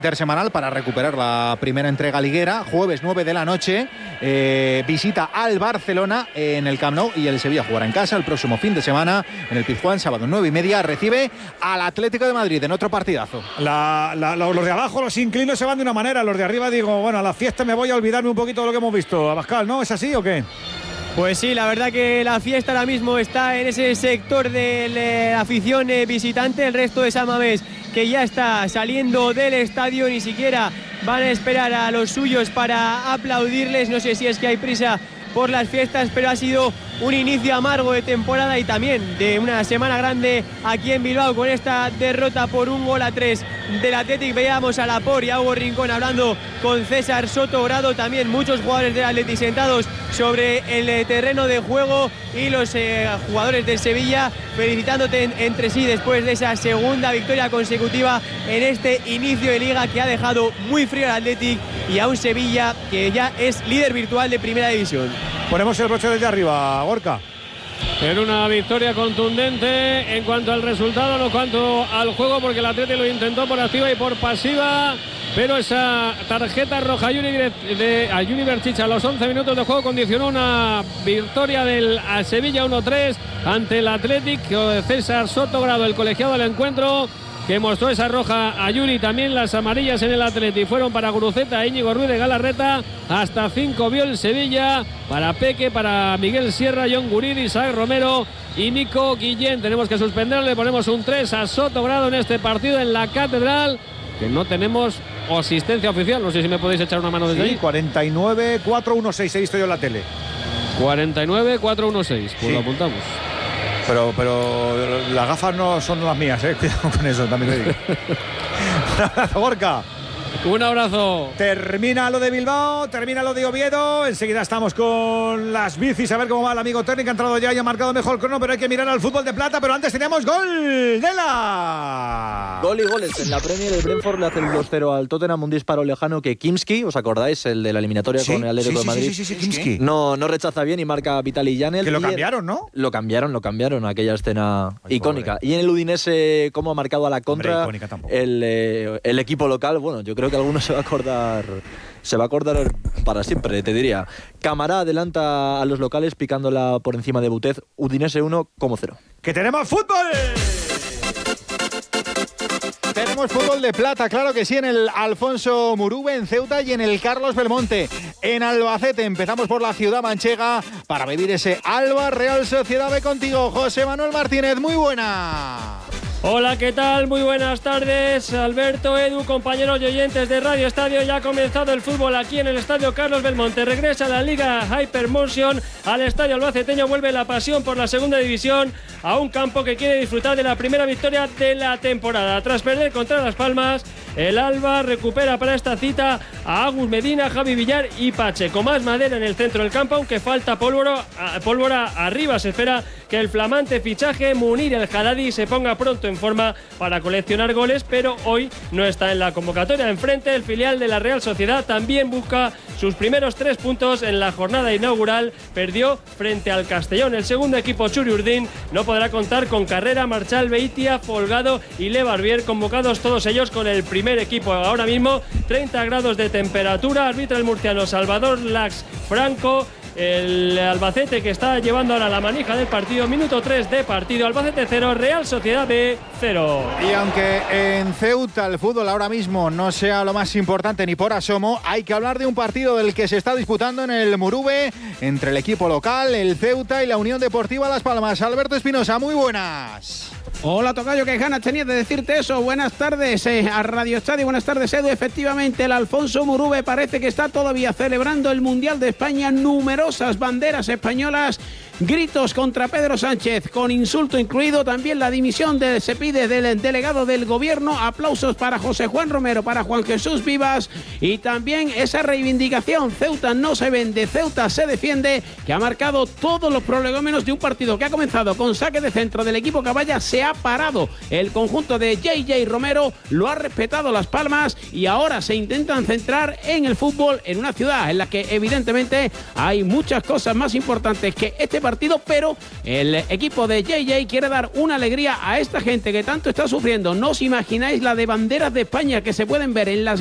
intersemanal para recuperar la primera entrega liguera. Jueves 9 de la noche, visita al Barcelona en el Camp Nou y el Sevilla jugará en casa el próximo fin de semana en el Pizjuán, sábado 9:30, recibe al Atlético de Madrid en otro partidazo. Los de abajo, los inclinos, se van de una manera, los de arriba digo, bueno, a la fiesta me voy a olvidarme un poquito de lo que hemos visto. Abascal, ¿no? ¿Es así o qué? Pues sí, la verdad que la fiesta ahora mismo está en ese sector de la afición visitante. El resto de San Mamés, que ya está saliendo del estadio, ni siquiera van a esperar a los suyos para aplaudirles. No sé si es que hay prisa por las fiestas, pero ha sido un inicio amargo de temporada y también de una semana grande aquí en Bilbao con esta derrota por 1-3 del Athletic. Veíamos a Laporte y a Hugo Rincón hablando con César Sotogrado, también muchos jugadores del Athletic sentados sobre el terreno de juego y los jugadores del Sevilla felicitándote entre sí después de esa segunda victoria consecutiva en este inicio de liga que ha dejado muy frío al Athletic y a un Sevilla que ya es líder virtual de Primera División. Ponemos el broche desde arriba, Gorka. En una victoria contundente en cuanto al resultado, no en cuanto al juego, porque el Atlético lo intentó por activa y por pasiva, pero esa tarjeta roja a Juni Berchiche a los 11 minutos de juego condicionó una victoria del Sevilla 1-3 ante el Atlético. César Sotogrado, el colegiado del encuentro, que mostró esa roja a Yuri, también las amarillas en el Atleti fueron para Guruceta, Íñigo Ruiz de Galarreta, hasta 5 vio el Sevilla, para Peque, para Miguel Sierra, John Guridi, Isaac Romero y Nico Guillén. Tenemos que suspenderle, ponemos un 3 a Sotogrado en este partido en la Catedral, que no tenemos asistencia oficial, no sé si me podéis echar una mano desde ahí. 49-4-1-6, he visto yo en la tele. 49-4-1-6, pues sí. Lo apuntamos. Pero las gafas no son las mías, cuidado con eso, también te digo. Un abrazo, Gorka. Un abrazo. Termina lo de Bilbao, termina lo de Oviedo. Enseguida estamos con las bicis, a ver cómo va el amigo técnico. Ha entrado ya y ha marcado mejor crono, pero hay que mirar al fútbol de plata. Pero antes teníamos gol de la... Gol y goles. En la Premier, el Brentford le hace el 2-0 al Tottenham, un disparo lejano que Kimski, ¿os acordáis? El de la eliminatoria con el Atlético de Madrid. Sí, Kimski. No rechaza bien y marca Vitaly Janel. Que lo cambiaron, ¿no? Lo cambiaron, aquella escena icónica. Pobre. Y en el Udinese, cómo ha marcado a la contra el equipo local. Bueno, yo creo que alguno se va a acordar para siempre, te diría. Camará adelanta a los locales picándola por encima de Butez. Udinese 1, Como 0. ¡Que tenemos fútbol! Tenemos fútbol de plata, claro que sí, en el Alfonso Murube, en Ceuta, y en el Carlos Belmonte, en Albacete. Empezamos por la ciudad manchega para vivir ese Alba Real Sociedad B contigo, José Manuel Martínez. Muy buena. Hola, ¿qué tal? Muy buenas tardes, Alberto, Edu, compañeros y oyentes de Radio Estadio. Ya ha comenzado el fútbol aquí en el Estadio Carlos Belmonte. Regresa la Liga Hypermotion al Estadio Albaceteño. Vuelve la pasión por la segunda división a un campo que quiere disfrutar de la primera victoria de la temporada. Tras perder contra Las Palmas, el Alba recupera para esta cita a Agus Medina, Javi Villar y Pache. Con más madera en el centro del campo, aunque falta pólvora arriba. Se espera que el flamante fichaje Munir El Haddadi se ponga pronto en forma para coleccionar goles, pero hoy no está en la convocatoria. Enfrente, el filial de la Real Sociedad también busca sus primeros 3 puntos en la jornada inaugural. Perdió frente al Castellón. El segundo equipo, Churi Urdin, no podrá contar con Carrera, Marchal, Beitia, Folgado y Le Barbier, convocados todos ellos con el primer equipo. Ahora mismo 30 grados de temperatura. Arbitra el murciano Salvador Lax Franco. El Albacete, que está llevando ahora la manija del partido. Minuto 3 de partido. Albacete 0, Real Sociedad B 0. Y aunque en Ceuta el fútbol ahora mismo no sea lo más importante ni por asomo, hay que hablar de un partido del que se está disputando en el Murube entre el equipo local, el Ceuta, y la Unión Deportiva Las Palmas. Alberto Espinosa, muy buenas. Hola, tocayo, qué ganas tenía de decirte eso. Buenas tardes a Radio Estadio, buenas tardes, Edu. Efectivamente, el Alfonso Murube parece que está todavía celebrando el Mundial de España. Numerosas banderas españolas, gritos contra Pedro Sánchez, con insulto incluido. También la dimisión se pide del delegado del gobierno. Aplausos para José Juan Romero, para Juan Jesús Vivas, y también esa reivindicación. Ceuta no se vende, Ceuta se defiende, que ha marcado todos los prolegómenos de un partido que ha comenzado con saque de centro del equipo Caballa. Se ha parado el conjunto de JJ Romero, lo ha respetado Las Palmas, y ahora se intentan centrar en el fútbol en una ciudad en la que evidentemente hay muchas cosas más importantes que este partido partido, pero el equipo de JJ quiere dar una alegría a esta gente que tanto está sufriendo. No os imagináis la de banderas de España que se pueden ver en las